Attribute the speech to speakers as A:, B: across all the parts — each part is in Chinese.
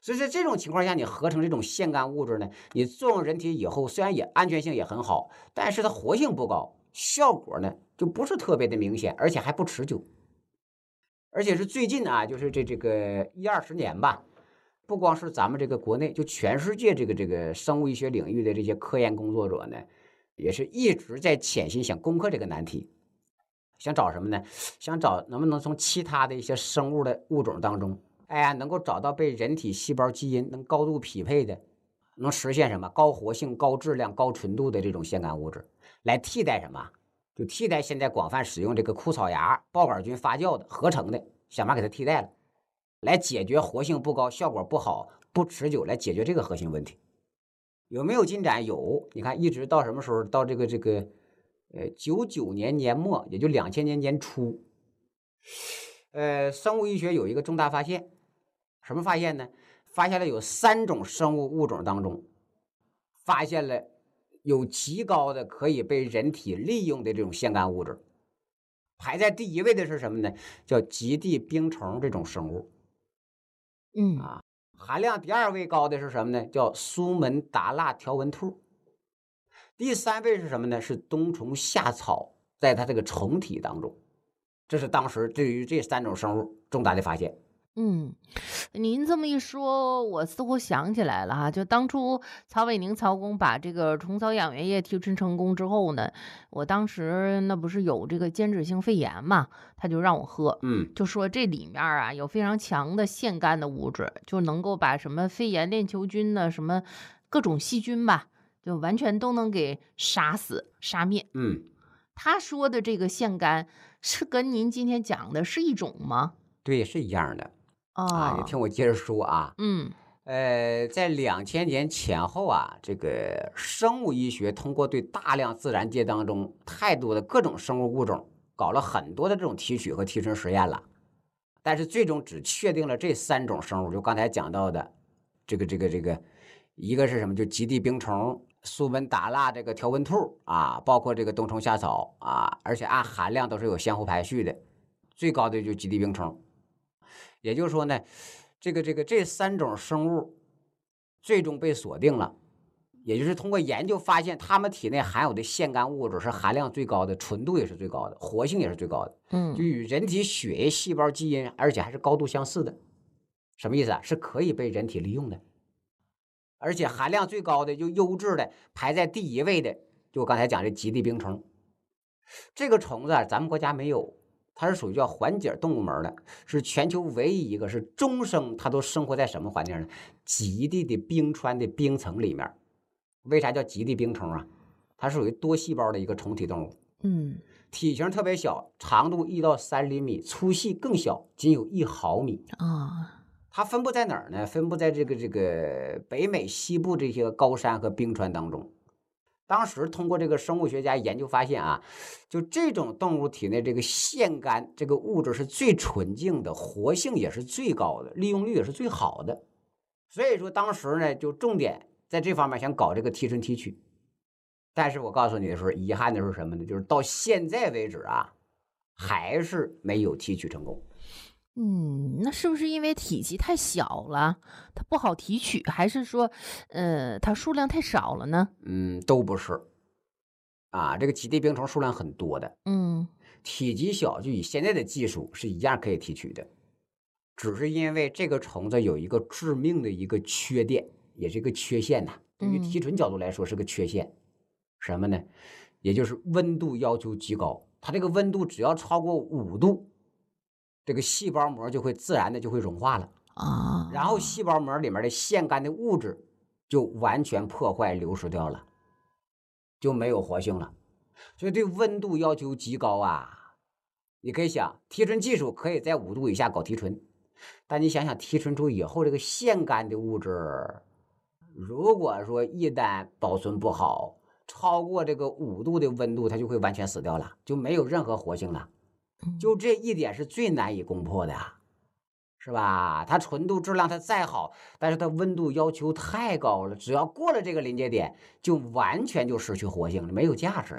A: 所以在这种情况下，你合成这种腺苷物质呢，你作用人体以后，虽然也安全性也很好，但是它活性不高，效果呢就不是特别的明显，而且还不持久。而且是最近啊，就是这个10-20年吧，不光是咱们这个国内，就全世界这个生物医学领域的这些科研工作者呢，也是一直在潜心想攻克这个难题。想找什么呢？想找能不能从其他的一些生物的物种当中，哎呀，能够找到被人体细胞基因能高度匹配的，能实现什么高活性、高质量、高纯度的这种腺苷物质，来替代什么？就替代现在广泛使用这个枯草芽、孢杆菌发酵的合成的，想办法给它替代了，来解决活性不高、效果不好、不持久，来解决这个核心问题。有没有进展？有，你看一直到什么时候？到这个99年年末，也就2000年年初，生物医学有一个重大发现，什么发现呢？发现了有3种生物物种当中，发现了有极高的可以被人体利用的这种腺苷物质。排在第一位的是什么呢？叫极地冰虫这种生物
B: 嗯。
A: 啊。含量第2位高的是什么呢？叫苏门答腊条纹兔。第3位是什么呢？是冬虫夏草，在它这个虫体当中。这是当时对于这3种生物重大的发现。
B: 嗯，您这么一说，我似乎想起来了哈，就当初曹伟宁曹工把这个虫草养源液提纯成功之后呢，我当时那不是有这个间质性肺炎嘛，他就让我喝，
A: 嗯
B: 就说这里面啊有非常强的腺苷的物质，就能够把什么肺炎链球菌呢，什么各种细菌吧，就完全都能给杀死、杀灭。
A: 嗯，
B: 他说的这个腺苷是跟您今天讲的是一种吗？
A: 对，是一样的啊。你听
B: 哦。
A: 我接着说啊。
B: 嗯。
A: 在2000年前后啊，这个生物医学通过对大量自然界当中太多的各种生物物种，搞了很多的这种提取和提纯实验了，但是最终只确定了这3种生物，就刚才讲到的，这个，一个是什么？就极地冰虫、苏门答腊这个条纹兔啊，包括这个冬虫夏草啊，而且按含量都是有先后排序的，最高的就极地冰虫。也就是说呢，这3种生物最终被锁定了，也就是通过研究发现，它们体内含有的腺苷物质是含量最高的，纯度也是最高的，活性也是最高的，就
B: 嗯。
A: 与人体血液细胞基因，而且还是高度相似的。什么意思啊？是可以被人体利用的，而且含量最高的、就优质的，排在第一位的，就我刚才讲的极地冰虫。这个虫子啊，咱们国家没有，它是属于叫环节动物门的，是全球唯一一个是终生它都生活在什么环境呢？极地的冰川的冰层里面。为啥叫极地冰虫啊？它是属于多细胞的一个虫体动物，
B: 嗯。
A: 体型特别小，长度1到3厘米，粗细更小，仅有1毫米。
B: 啊。
A: 它分布在哪儿呢？分布在这个北美西部这些高山和冰川当中。当时通过这个生物学家研究发现啊，就这种动物体内这个腺苷这个物质是最纯净的，活性也是最高的，利用率也是最好的。所以说当时呢，就重点在这方面想搞这个提纯提取。但是我告诉你的是，遗憾的是什么呢？就是到现在为止啊，还是没有提取成功。
B: 嗯，那是不是因为体积太小了，它不好提取，还是说，它数量太少了呢？
A: 嗯，都不是啊。这个极地冰虫数量很多的，
B: 嗯。
A: 体积小，就以现在的技术是一样可以提取的。只是因为这个虫子有一个致命的一个缺点，也是一个缺陷呐、对于提
B: 嗯。
A: 纯角度来说是个缺陷。什么呢？也就是温度要求极高，它这个温度只要超过5度，这个细胞膜就会自然的就会融化了，然后
B: 啊。
A: 细胞膜里面的腺苷的物质就完全破坏流失掉了，就没有活性了。所以对温度要求极高啊。你可以想，提纯技术可以在5度以下搞提纯，但你想想提纯出以后，这个腺苷的物质，如果说一旦保存不好，超过这个5度的温度，它就会完全死掉了，就没有任何活性了。
B: 嗯。
A: 就这一点是最难以攻破的啊，是吧？它纯度、质量它再好，但是它温度要求太高了，只要过了这个临界点，就完全就失去活性了，没有价值了。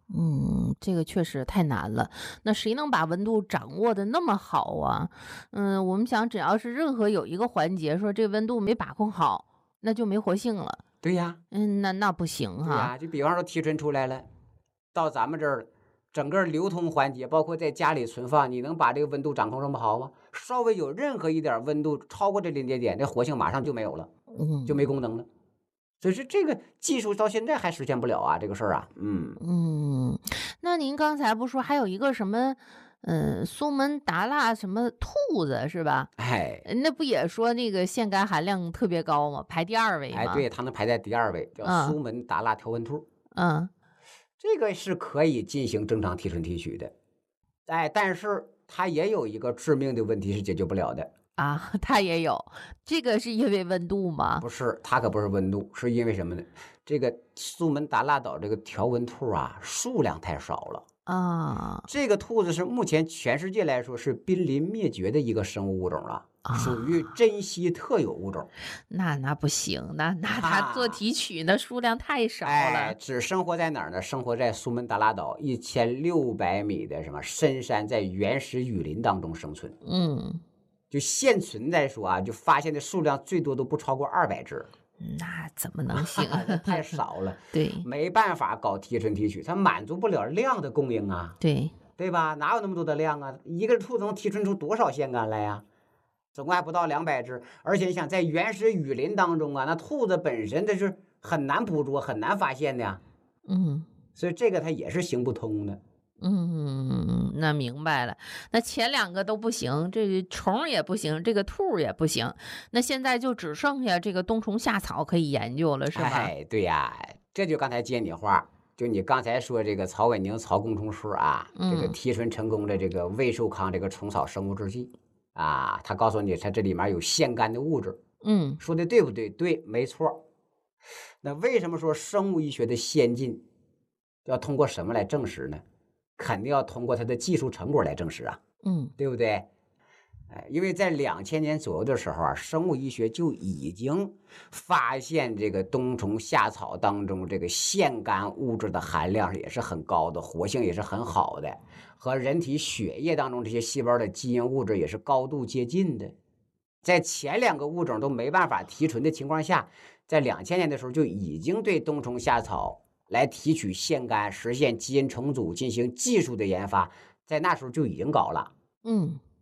B: 这个确实太难了。那谁能把温度掌握的那么好啊？我们想只要是任何有一个环节说这温度没把控好，那就没活性了。
A: 对呀，
B: 那不行哈。
A: 对呀，就比方说提纯出来了，到咱们这儿，整个流通环节，包括在家里存放，你能把这个温度掌控这么好吗？稍微有任何一点温度超过这临界点，这活性马上就没有了，就
B: 嗯
A: 没功能了。所以说这个技术到现在还实现不了啊，这个事儿啊，
B: 嗯，那您刚才不说还有一个什么，苏门答腊什么兔子是吧？
A: 哎
B: 那不也说那个腺苷含量特别高吗？排第二位
A: 哎，
B: 吗？
A: 对，它能排在第2位，叫
B: 嗯
A: 苏门答腊条纹兔，
B: 嗯
A: 这个是可以进行正常提纯提取的，哎，但是它也有一个致命的问题是解决不了的。
B: 啊，它也有，这个是因为温度吗？
A: 不是，它可不是温度，是因为什么呢？这个苏门答腊岛这个条纹兔啊，数量太少了。
B: 啊
A: 这个兔子是目前全世界来说是濒临灭绝的一个生物物种了，属于
B: 啊，
A: 珍稀特有物种。
B: 那不行，那它做
A: 啊，
B: 提取那数量太少
A: 哎，
B: 了。
A: 只生活在哪儿呢？生活在苏门答腊岛1600米的什么深山，在原始雨林当中生存。
B: 嗯，
A: 就现存来说啊，就发现的数量最多都不超过200只。
B: 那怎么能行？
A: 那太少了，
B: 对
A: 没办法搞提纯提取，它满足不了量的供应啊，
B: 对，
A: 对吧？哪有那么多的量啊？一个兔子能提纯出多少腺苷来呀？总共还不到200只，而且你想在原始雨林当中啊，那兔子本身它是很难捕捉、很难发现的呀，
B: 嗯。
A: 所以这个它也是行不通的。
B: 那明白了。那前两个都不行，这个虫儿也不行，这个兔儿也不行。那现在就只剩下这个冬虫夏草可以研究了，是吧？
A: 哎，对呀，这就刚才接你话，就你刚才说这个曹伟宁曹工程师啊，这个
B: 嗯
A: 提纯成功的这个魏寿康这个虫草生物制剂啊，他告诉你它这里面有腺苷的物质，
B: 嗯
A: 说的对不对？对，没错。那为什么说生物医学的先进要通过什么来证实呢？肯定要通过它的技术成果来证实啊，
B: 嗯
A: 对不对？哎，因为在2000年左右的时候啊，生物医学就已经发现这个冬虫夏草当中这个腺苷物质的含量也是很高的，活性也是很好的，和人体血液当中这些细胞的基因物质也是高度接近的。在前2个物种都没办法提纯的情况下，在2000年的时候就已经对冬虫夏草来提取腺苷、实现基因重组进行技术的研发，在那时候就已经搞了。
B: 嗯